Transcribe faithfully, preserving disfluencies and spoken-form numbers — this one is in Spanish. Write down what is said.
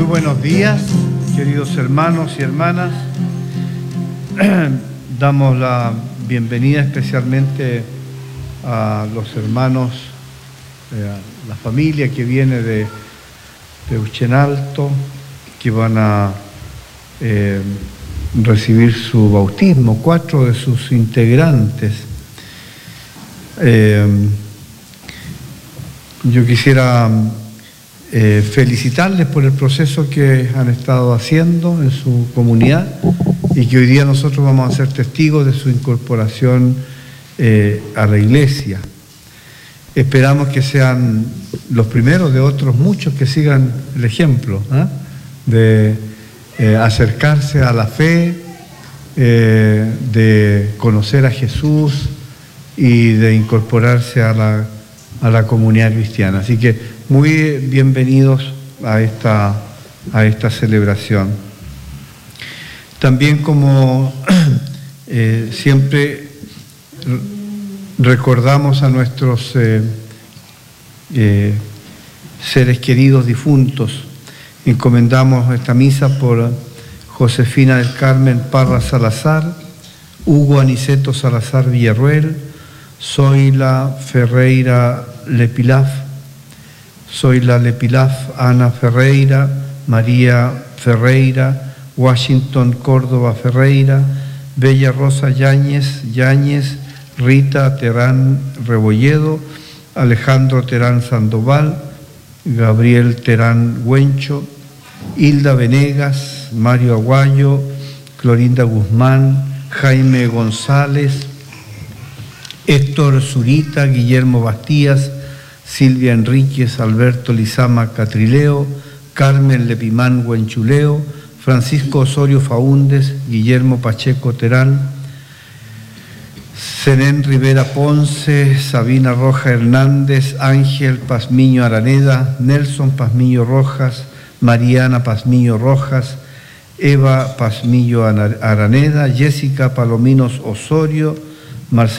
Muy buenos días, queridos hermanos y hermanas. Damos la bienvenida especialmente a los hermanos, eh, a la familia que viene de, de Uchenalto, que van a eh, recibir su bautismo, cuatro de sus integrantes. Eh, yo quisiera eh, felicitarles por el proceso que han estado haciendo en su comunidad y que hoy día nosotros vamos a ser testigos de su incorporación eh, a la iglesia. Esperamos que sean los primeros de otros muchos que sigan el ejemplo, ¿eh? de eh, acercarse a la fe, eh, de conocer a Jesús y de incorporarse a la, a la comunidad cristiana. Así que muy bienvenidos a esta, a esta celebración. También, como eh, siempre recordamos a nuestros eh, eh, seres queridos difuntos, encomendamos esta misa por Josefina del Carmen Parra Salazar, Hugo Aniceto Salazar Villarruel, Zoila Ferreira Lepilaf, Zoila Lepilaf, Ana Ferreira, María Ferreira, Washington Córdoba Ferreira, Bella Rosa Yáñez, Yáñez, Rita Terán Rebolledo, Alejandro Terán Sandoval, Gabriel Terán Huencho, Hilda Venegas, Mario Aguayo, Clorinda Guzmán, Jaime González, Héctor Zurita, Guillermo Bastías, Silvia Enríquez, Alberto Lizama Catrileo, Carmen Lepimán Huenchuleo, Francisco Osorio Faúndes, Guillermo Pacheco Terán, Zenén Rivera Ponce, Sabina Roja Hernández, Ángel Pazmiño Araneda, Nelson Pazmiño Rojas, Mariana Pazmiño Rojas, Eva Pazmiño Araneda, Jessica Palominos Osorio, Marcelo